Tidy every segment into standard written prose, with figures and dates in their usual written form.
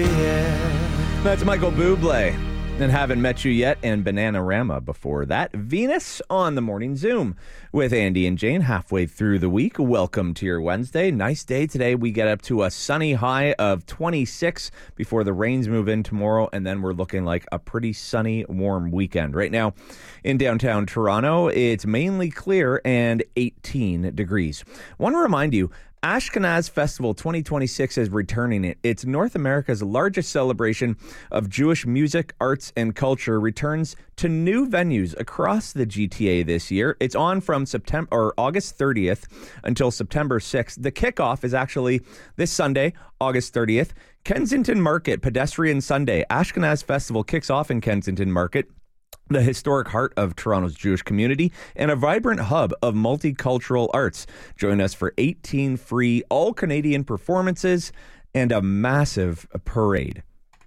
That's Michael Bublé. And Haven't Met You Yet and Bananarama before that. Venus on the Morning Zoom with Andy and Jane halfway through the week. Welcome to your Wednesday. Nice day today. We get up to a sunny high of 26 before the rains move in tomorrow, and then we're looking like a pretty sunny, warm weekend. Right now in downtown Toronto, it's mainly clear and 18 degrees. Want to remind you, Ashkenaz Festival 2026 is returning. It's North America's largest celebration of Jewish music, arts, and culture. Returns to new venues across the GTA this year. It's on from August 30th until September 6th. The kickoff is actually this Sunday, August 30th. Kensington Market, Pedestrian Sunday. Ashkenaz Festival kicks off in Kensington Market, the historic heart of Toronto's Jewish community, and a vibrant hub of multicultural arts. Join us for 18 free all-Canadian performances and a massive parade.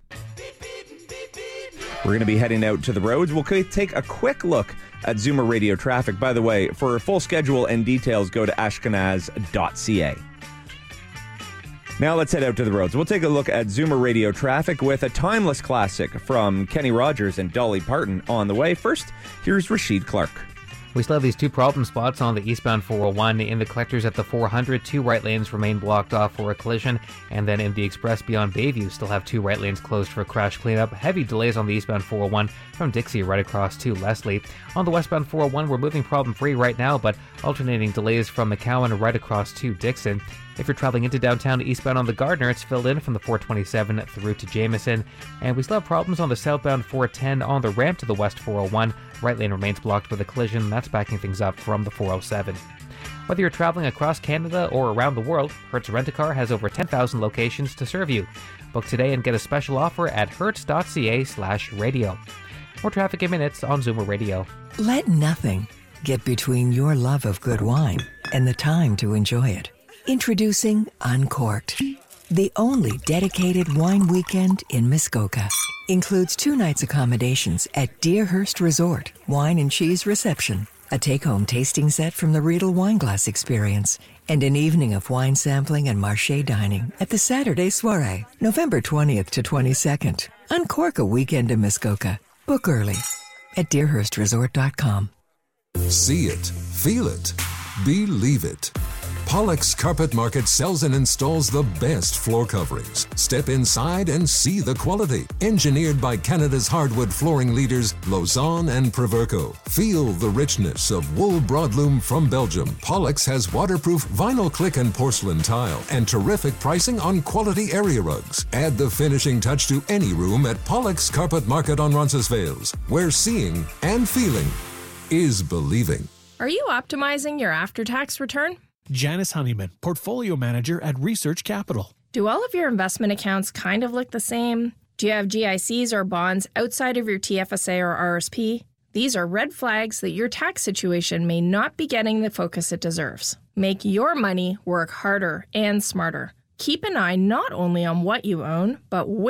We're going to be heading out to the roads. We'll take a quick look at Zoomer Radio traffic. By the way, for a full schedule and details, go to ashkenaz.ca. Now let's head out to the roads. We'll take a look at Zoomer Radio traffic with a timeless classic from Kenny Rogers and Dolly Parton on the way. First, here's Rashid Clark. We still have these two problem spots on the eastbound 401. In the collectors at the 400, two right lanes remain blocked off for a collision. And then in the express beyond Bayview, still have two right lanes closed for a crash cleanup. Heavy delays on the eastbound 401 from Dixie right across to Leslie. On the westbound 401, we're moving problem-free right now, but alternating delays from McCowan right across to Dixon. If you're traveling into downtown eastbound on the Gardner, it's filled in from the 427 through to Jameson. And we still have problems on the southbound 410 on the ramp to the west 401. Right lane remains blocked with a collision. That's backing things up from the 407. Whether you're traveling across Canada or around the world, Hertz Rent-A-Car has over 10,000 locations to serve you. Book today and get a special offer at hertz.ca/radio. More traffic in minutes on Zoomer Radio. Let nothing get between your love of good wine and the time to enjoy it. Introducing Uncorked, the only dedicated wine weekend in Muskoka. Includes 2 nights accommodations at Deerhurst Resort, wine and cheese reception, a take-home tasting set from the Riedel Wineglass Experience, and an evening of wine sampling and marché dining at the Saturday Soirée, November 20th to 22nd. Uncork a weekend in Muskoka. Book early at deerhurstresort.com. See it, feel it, believe it. Pollock's Carpet Market sells and installs the best floor coverings. Step inside and see the quality. Engineered by Canada's hardwood flooring leaders, Lausanne and Proverco. Feel the richness of wool broadloom from Belgium. Pollock's has waterproof vinyl click and porcelain tile and terrific pricing on quality area rugs. Add the finishing touch to any room at Pollock's Carpet Market on Roncesvalles, where seeing and feeling is believing. Are you optimizing your after-tax return? Janice Honeyman, Portfolio Manager at Research Capital. Do all of your investment accounts kind of look the same? Do you have GICs or bonds outside of your TFSA or RSP? These are red flags that your tax situation may not be getting the focus it deserves. Make your money work harder and smarter. Keep an eye not only on what you own, but where